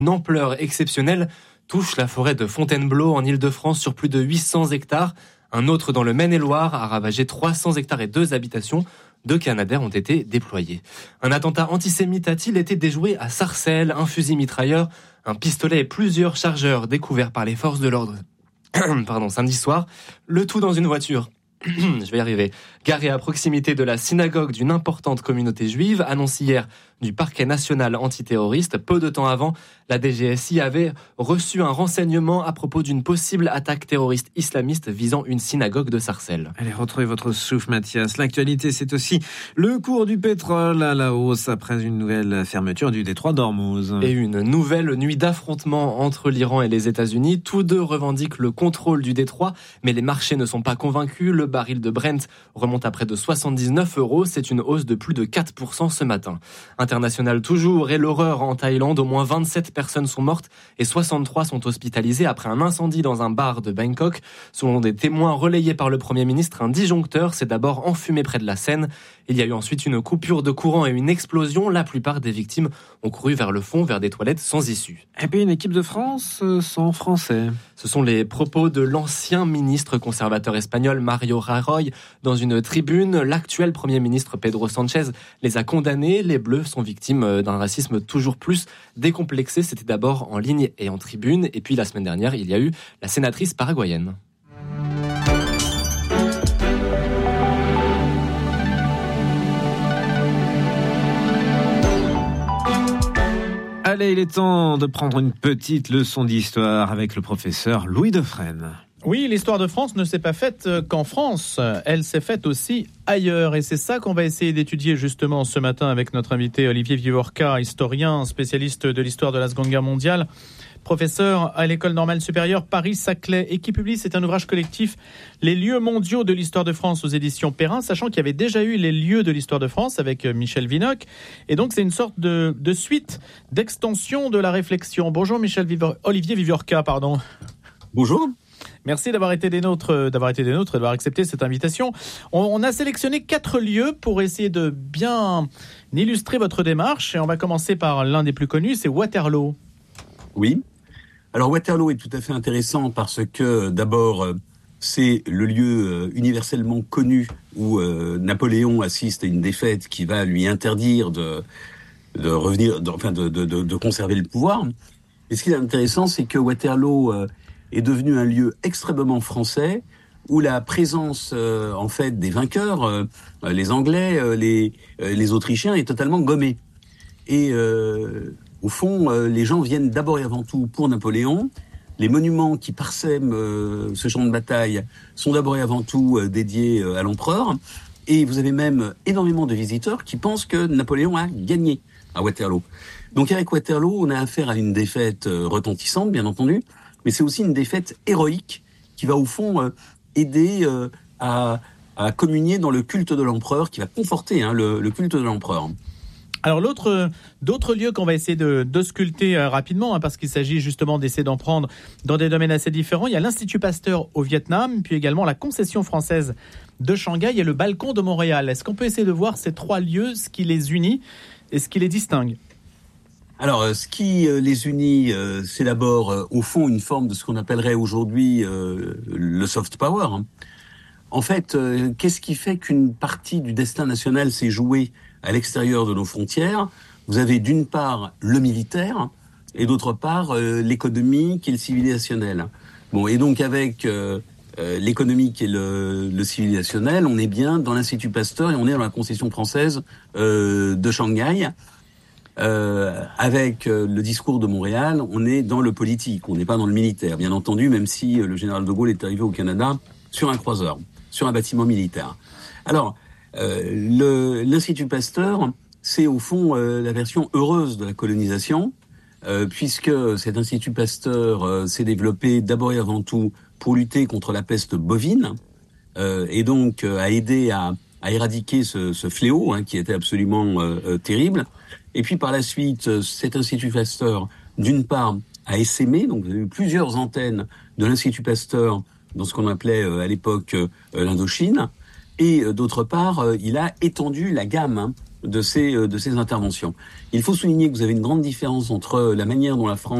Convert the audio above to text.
Une ampleur exceptionnelle touche la forêt de Fontainebleau en Île-de-France sur plus de 800 hectares. Un autre dans le Maine-et-Loire a ravagé 300 hectares et 2 habitations. 2 Canadair ont été déployés. Un attentat antisémite a-t-il été déjoué à Sarcelles? Un fusil mitrailleur, un pistolet et plusieurs chargeurs découverts par les forces de l'ordre samedi soir. Le tout dans une voiture. Je vais y arriver. Garé à proximité de la synagogue d'une importante communauté juive, annonce hier du parquet national antiterroriste. Peu de temps avant, la DGSI avait reçu un renseignement à propos d'une possible attaque terroriste islamiste visant une synagogue de Sarcelles. Allez, retrouvez votre souffle, Mathias. L'actualité, c'est aussi le cours du pétrole à la hausse après une nouvelle fermeture du détroit d'Ormuz. Et une nouvelle nuit d'affrontement entre l'Iran et les États-Unis. Tous deux revendiquent le contrôle du détroit, mais les marchés ne sont pas convaincus. Le baril de Brent remonte à près de 79 €. C'est une hausse de plus de 4% ce matin. International toujours, et l'horreur en Thaïlande. Au moins 27 personnes sont mortes et 63 sont hospitalisées après un incendie dans un bar de Bangkok. Selon des témoins relayés par le Premier ministre, un disjoncteur s'est d'abord enfumé près de la scène. Il y a eu ensuite une coupure de courant et une explosion. La plupart des victimes ont couru vers le fond, vers des toilettes sans issue. Et puis une équipe de France sans Français. Ce sont les propos de l'ancien ministre conservateur espagnol Mario Rajoy dans une tribune. L'actuel Premier ministre Pedro Sánchez les a condamnés. Les Bleus sont victimes d'un racisme toujours plus décomplexé. C'était d'abord en ligne et en tribune. Et puis la semaine dernière, il y a eu la sénatrice paraguayenne. Allez, il est temps de prendre une petite leçon d'histoire avec le professeur Louis Defresne. Oui, l'histoire de France ne s'est pas faite qu'en France, elle s'est faite aussi ailleurs. Et c'est ça qu'on va essayer d'étudier justement ce matin avec notre invité Olivier Vivorca, historien, spécialiste de l'histoire de la Seconde Guerre mondiale, professeur à l'École normale supérieure Paris-Saclay, et qui publie, c'est un ouvrage collectif, Les lieux mondiaux de l'histoire de France aux éditions Perrin, sachant qu'il y avait déjà eu les lieux de l'histoire de France avec Michel Vinocq. Et donc c'est une sorte de suite, d'extension de la réflexion. Bonjour Olivier Vivorca, pardon. Bonjour. Merci d'avoir été des nôtres et d'avoir accepté cette invitation. On a sélectionné 4 lieux pour essayer de bien illustrer votre démarche. Et on va commencer par l'un des plus connus, c'est Waterloo. Oui. Alors Waterloo est tout à fait intéressant parce que d'abord, c'est le lieu universellement connu où Napoléon assiste à une défaite qui va lui interdire de conserver le pouvoir. Et ce qui est intéressant, c'est que Waterloo est devenu un lieu extrêmement français où la présence en fait des vainqueurs, les Anglais, les Autrichiens, est totalement gommée. Et au fond, les gens viennent d'abord et avant tout pour Napoléon. Les monuments qui parsèment ce champ de bataille sont d'abord et avant tout dédiés à l'empereur. Et vous avez même énormément de visiteurs qui pensent que Napoléon a gagné à Waterloo. Donc avec Waterloo, on a affaire à une défaite retentissante, bien entendu, mais c'est aussi une défaite héroïque qui va au fond aider à communier dans le culte de l'empereur, qui va conforter le culte de l'empereur. Alors d'autres lieux qu'on va essayer de sculpter rapidement, parce qu'il s'agit justement d'essayer d'en prendre dans des domaines assez différents. Il y a l'Institut Pasteur au Vietnam, puis également la concession française de Shanghai et le balcon de Montréal. Est-ce qu'on peut essayer de voir ces 3 lieux, ce qui les unit et ce qui les distingue ? Alors, ce qui les unit, c'est d'abord, au fond, une forme de ce qu'on appellerait aujourd'hui le soft power. En fait, qu'est-ce qui fait qu'une partie du destin national s'est jouée à l'extérieur de nos frontières? Vous avez d'une part le militaire et d'autre part l'économique et le civilisationnel. Bon, et donc avec l'économique et le civilisationnel, on est bien dans l'Institut Pasteur et on est dans la concession française de Shanghai. Avec le discours de Montréal, on est dans le politique, on n'est pas dans le militaire, bien entendu, même si le général de Gaulle est arrivé au Canada sur un croiseur, sur un bâtiment militaire. Alors, l'Institut Pasteur, c'est au fond la version heureuse de la colonisation, puisque cet Institut Pasteur s'est développé d'abord et avant tout pour lutter contre la peste bovine, et donc a aidé à éradiquer ce fléau qui était absolument terrible. Et puis par la suite, cet Institut Pasteur, d'une part, a essaimé, donc il y a eu plusieurs antennes de l'Institut Pasteur dans ce qu'on appelait à l'époque l'Indochine, et d'autre part, il a étendu la gamme de ces interventions. Il faut souligner que vous avez une grande différence entre la manière dont la France